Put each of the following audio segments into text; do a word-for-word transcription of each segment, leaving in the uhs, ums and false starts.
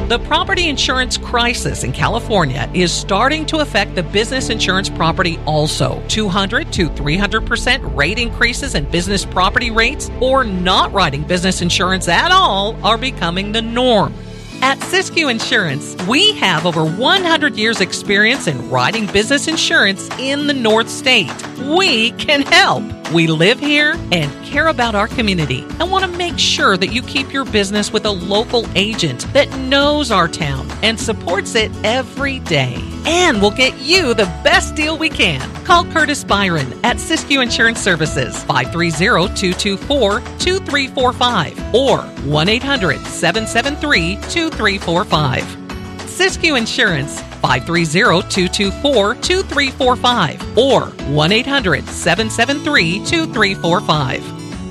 The property insurance crisis in California is starting to affect the business insurance property also. two hundred to three hundred percent rate increases in business property rates or not writing business insurance at all are becoming the norm. At Siskiyou Insurance, we have over one hundred years experience in writing business insurance in the North State. We can help. We live here and care about our community and want to make sure that you keep your business with a local agent that knows our town and supports it every day. And we'll get you the best deal we can. Call Curtis Byron at Siskiyou Insurance Services, five three zero, two two four, two three four five or one eight hundred, seven seven three, two three four five. Siskiyou Insurance, five three zero, two two four, two three four five or one eight hundred, seven seven three, two three four five.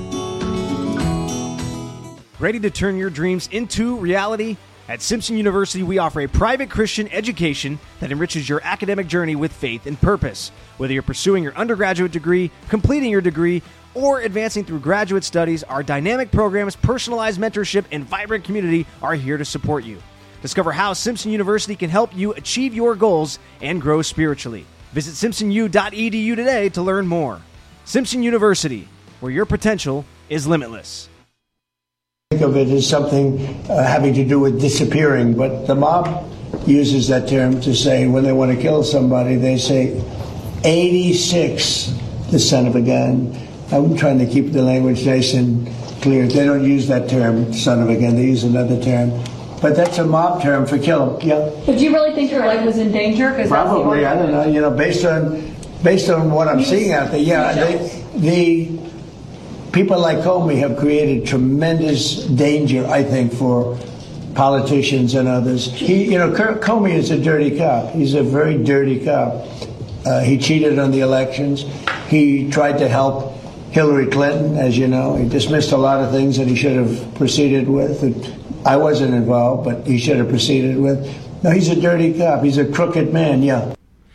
Ready to turn your dreams into reality? At Simpson University, we offer a private Christian education that enriches your academic journey with faith and purpose. Whether you're pursuing your undergraduate degree, completing your degree, or advancing through graduate studies, our dynamic programs, personalized mentorship, and vibrant community are here to support you. Discover how Simpson University can help you achieve your goals and grow spiritually. Visit simpson u dot e d u today to learn more. Simpson University, where your potential is limitless. Think of it as something uh, having to do with disappearing, but the mob uses that term to say when they want to kill somebody, they say eighty-six, the son of a gun. I'm trying to keep the language nice and clear. They don't use that term, son of a gun. They use another term. But that's a mob term for kill. Yeah. But do you really think your life was in danger? Probably. I don't know. You know, based on based on what I'm seeing out there, yeah. They, the people like Comey have created tremendous danger, I think, for politicians and others. He, you know, Comey is a dirty cop. He's a very dirty cop. Uh, he cheated on the elections. He tried to help Hillary Clinton, as you know. He dismissed a lot of things that he should have proceeded with. It, I wasn't involved, but he should have proceeded with. No, he's a dirty cop. He's a crooked man, yeah.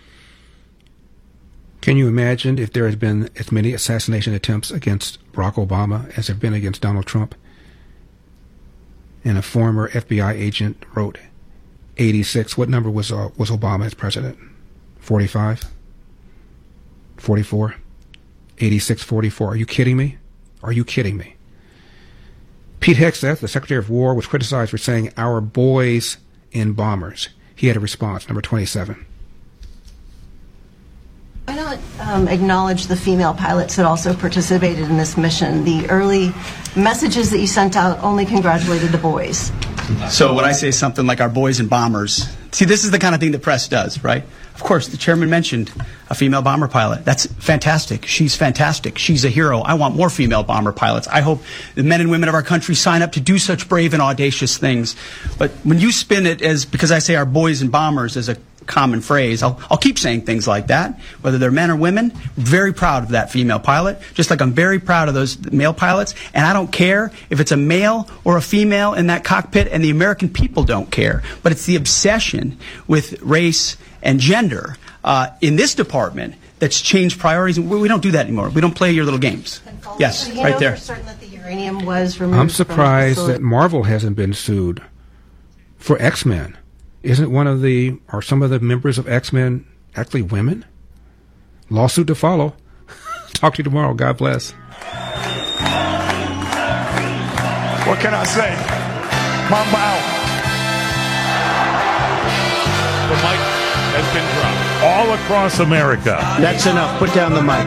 Can you imagine if there has been as many assassination attempts against Barack Obama as there have been against Donald Trump? And a former F B I agent wrote eighty-six. What number was uh, was Obama as president? forty-five? forty-four? eighty-six forty-four. Are you kidding me? Are you kidding me? Pete Hegseth, the Secretary of War, was criticized for saying our boys in bombers. He had a response, number twenty-seven. Why not um, acknowledge the female pilots that also participated in this mission? The early messages that you sent out only congratulated the boys. So when I say something like our boys and bombers, see, this is the kind of thing the press does, right? Of course, the chairman mentioned a female bomber pilot. That's fantastic. She's fantastic. She's a hero. I want more female bomber pilots. I hope the men and women of our country sign up to do such brave and audacious things. But when you spin it as, because I say our boys and bombers as a common phrase, I'll, I'll keep saying things like that, whether they're men or women. Very proud of that female pilot, just like I'm very proud of those male pilots. And I don't care if it's a male or a female in that cockpit, and the American people don't care. But it's the obsession with race and gender uh, in this department that's changed priorities. We, we don't do that anymore. We don't play your little games. Yes, so you right know there. For certain that the uranium was removed. I'm surprised from the that Marvel hasn't been sued for X-Men. Isn't one of the, or some of the members of X-Men actually women? Lawsuit to follow. Talk to you tomorrow. God bless. What can I say? Mamba out. The mic has been dropped all across America. That's enough. Put down the mic.